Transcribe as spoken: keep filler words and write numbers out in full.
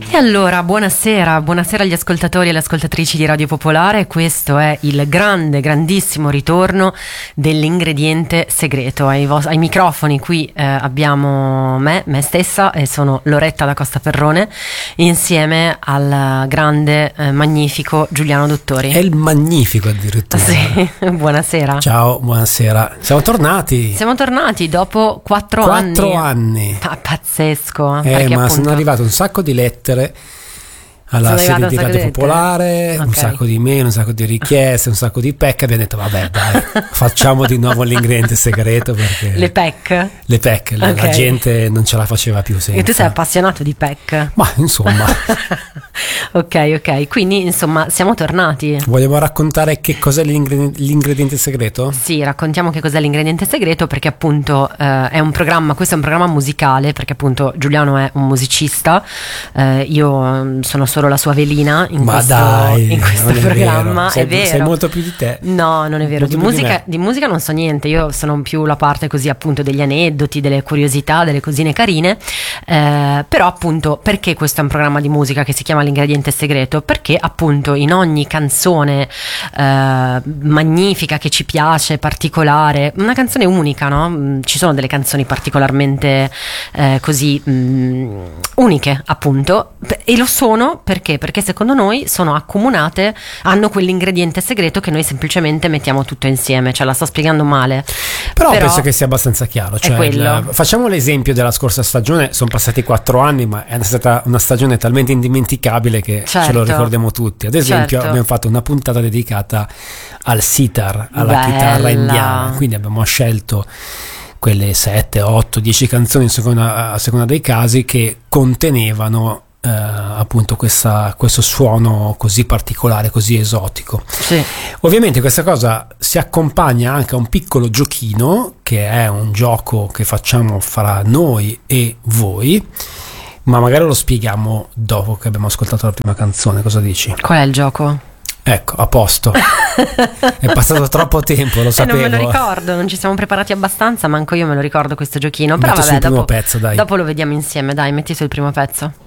E allora, buonasera, buonasera agli ascoltatori e alle ascoltatrici di Radio Popolare. Questo è il grande, grandissimo ritorno dell'ingrediente segreto. Ai, vos- ai microfoni qui eh, abbiamo me, me stessa, e sono Loretta da Costa Ferrone, insieme al grande, eh, magnifico Giuliano Dottori. È il magnifico addirittura. Sì, buonasera. Ciao, buonasera. Siamo tornati. Siamo tornati dopo quattro, Quattro anni. anni. Ah, pazzesco. Eh, perché ma appunto... sono arrivato un sacco di lettere alla Sono sede arrivata di un sacco Radio di Popolare, lettere. un Ok. sacco di mail, un sacco di richieste, un sacco di P E C. Abbiamo detto vabbè dai, facciamo di nuovo l'ingrediente segreto, perché Le P E C? le P E C, la- Ok. la gente non ce la faceva più senza. E tu sei appassionato di P E C? Ma insomma, Ok, ok, quindi insomma siamo tornati. vogliamo raccontare che cos'è l'ingrediente, l'ingrediente segreto? Sì, raccontiamo che cos'è l'ingrediente segreto, perché appunto eh, è un programma, questo è un programma musicale, perché appunto Giuliano è un musicista, eh, io mm, sono solo la sua velina in Ma questo, dai, in questo non è programma, vero. Sei, è vero. sei molto più di te. No, non è vero, Molto di più di musica, me. di musica non so niente, io sono più la parte così appunto degli aneddoti, delle curiosità, delle cosine carine, eh, però appunto perché questo è un programma di musica che si chiama l'ingrediente segreto? Perché appunto in ogni canzone eh, magnifica che ci piace, particolare, una canzone unica, no? Mm, Ci sono delle canzoni particolarmente eh, così mm, uniche appunto, e lo sono perché? Perché secondo noi sono accomunate, hanno quell'ingrediente segreto che noi semplicemente mettiamo tutto insieme, cioè la sto spiegando male. Però, penso che sia abbastanza chiaro. Cioè quello. il- facciamo l'esempio della scorsa stagione. Sono passati quattro anni, ma è stata una stagione talmente indimenticabile che ce Certo. lo ricordiamo tutti. Ad esempio, Certo. abbiamo fatto una puntata dedicata al sitar, alla Bella. chitarra indiana. Quindi abbiamo scelto quelle sette, otto, dieci canzoni in seconda- a seconda dei casi che contenevano eh, appunto questa- questo suono così particolare, così esotico. Sì. Ovviamente questa cosa si accompagna anche a un piccolo giochino, che è un gioco che facciamo fra noi e voi, ma magari lo spieghiamo dopo che abbiamo ascoltato la prima canzone. Cosa dici? Qual è il gioco? Ecco, a posto. È passato troppo tempo, lo Eh, sapevo. non me lo ricordo, non ci siamo preparati abbastanza, manco io me lo ricordo questo giochino. Però Metti vabbè, sul primo dopo, pezzo, dai. dopo lo vediamo insieme. Dai, metti sul primo pezzo.